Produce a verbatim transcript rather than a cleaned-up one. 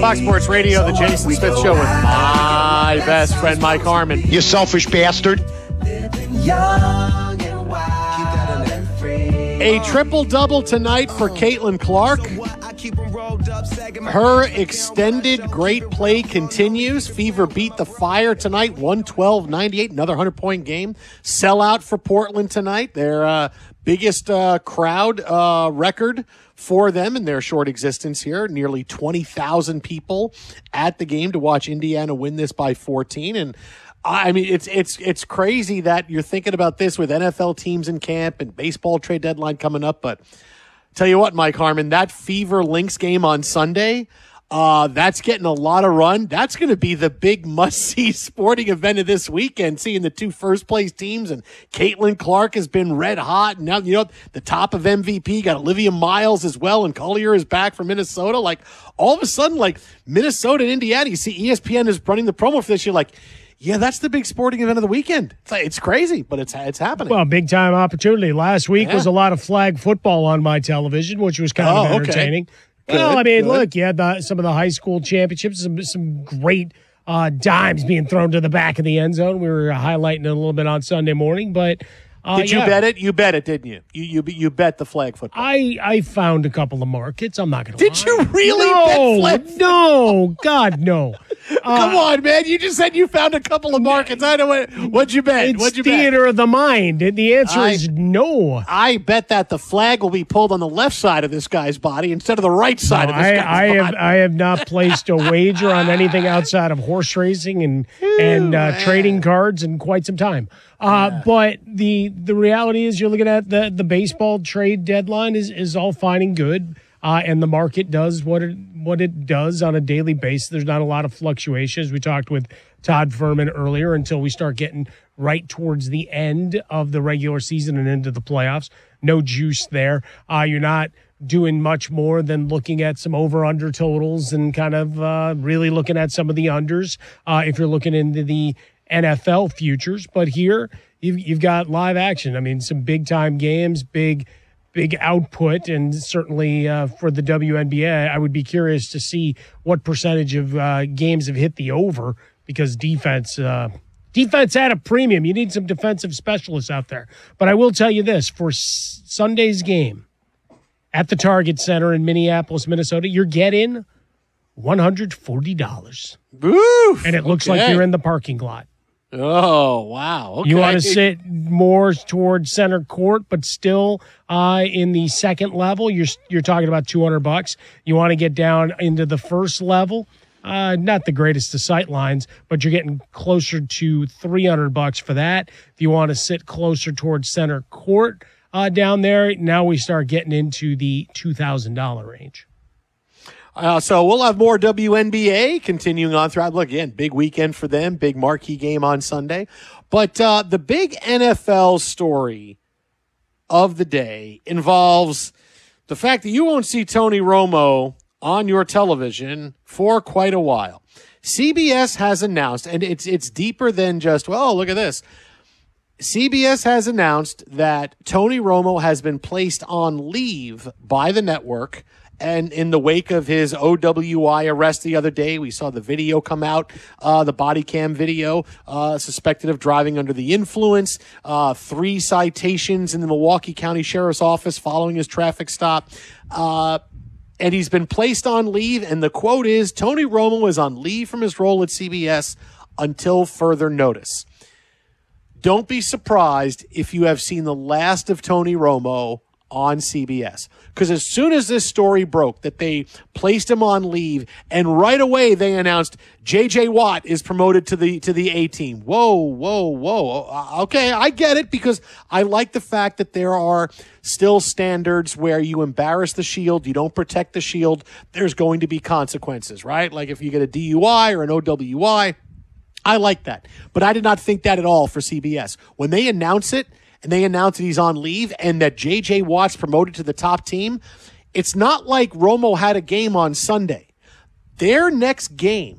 Fox Sports Radio, the Jason Smith Show with my best friend, Mike Harmon. You selfish bastard. A triple-double tonight for Caitlin Clark. Her extended great play continues. Fever beat the Fire tonight, one twelve ninety-eight, another one hundred-point game. Sellout for Portland tonight. Their uh, biggest uh, crowd uh, record for them in their short existence here. Nearly twenty thousand people at the game to watch Indiana win this by fourteen. And I mean, it's it's it's crazy that you're thinking about this with N F L teams in camp and baseball trade deadline coming up. But tell you what, Mike Harmon, that Fever Lynx game on Sunday, uh, that's getting a lot of run. That's going to be the big must-see sporting event of this weekend, seeing the two first-place teams. And Caitlin Clark has been red hot. Now, you know, the top of M V P, got Olivia Miles as well, and Collier is back from Minnesota. Like, all of a sudden, like, Minnesota and Indiana, you see E S P N is running the promo for this. You're like, yeah, that's the big sporting event of the weekend. It's, like, it's crazy, but it's it's happening. Well, big-time opportunity. Last week yeah. was a lot of flag football on my television, which was kind oh, of entertaining. Okay. Good, well, I mean, good. look, you had the, some of the high school championships, some, some great uh, dimes being thrown to the back of the end zone. We were highlighting it a little bit on Sunday morning, but uh, did you yeah. bet it? You bet it, didn't you? You you you bet the flag football. I, I found a couple of markets. I'm not going to Did lie. you really no, bet flag football? No, God, no. Come uh, on, man. You just said you found a couple of markets. I know what. What'd you bet? It's What'd you theater bet? of the mind. The answer I, is no. I bet that the flag will be pulled on the left side of this guy's body instead of the right side no, of this I, guy's I body. have I have not placed a wager on anything outside of horse racing and and uh, trading cards in quite some time. Uh, yeah. But the the reality is, you're looking at the the baseball trade deadline is is all fine and good. Uh, and the market does what it what it does on a daily basis. There's not a lot of fluctuations. We talked with Todd Furman earlier until we start getting right towards the end of the regular season and into the playoffs. No juice there. Uh, you're not doing much more than looking at some over-under totals and kind of uh, really looking at some of the unders uh, if you're looking into the N F L futures. But here, you've, you've got live action. I mean, some big-time games, big – big output, and certainly uh, for the W N B A, I would be curious to see what percentage of uh, games have hit the over, because defense uh, defense at a premium. You need some defensive specialists out there. But I will tell you this, for S- Sunday's game at the Target Center in Minneapolis, Minnesota, you're getting one hundred forty dollars. Oof, and it looks okay. like you're in the parking lot. Oh, wow. Okay. You want to sit more towards center court, but still uh, in the second level, you're you're talking about two hundred bucks. You want to get down into the first level, uh, not the greatest of sight lines, but you're getting closer to three hundred bucks for that. If you want to sit closer towards center court uh, down there, now we start getting into the two thousand dollars range. Uh, so we'll have more W N B A continuing on throughout. Look, again, big weekend for them, big marquee game on Sunday. But uh, the big N F L story of the day involves the fact that you won't see Tony Romo on your television for quite a while. C B S has announced, and it's it's deeper than just, well, look at this. C B S has announced that Tony Romo has been placed on leave by the network. And in the wake of his O W I arrest the other day, we saw the video come out, uh, the body cam video, uh, suspected of driving under the influence, uh, three citations in the Milwaukee County Sheriff's Office following his traffic stop. Uh, and he's been placed on leave. And the quote is, Tony Romo is on leave from his role at C B S until further notice. Don't be surprised if you have seen the last of Tony Romo on C B S. Because as soon as this story broke that they placed him on leave, and right away they announced J J Watt is promoted to the to the A team. Whoa, whoa, whoa. Okay, I get it, because I like the fact that there are still standards where you embarrass the shield, you don't protect the shield, there's going to be consequences, right? Like if you get a D U I or an O W I, I like that. But I did not think that at all for C B S. When they announce it, and they announced that he's on leave and that J J Watt's promoted to the top team, it's not like Romo had a game on Sunday. Their next game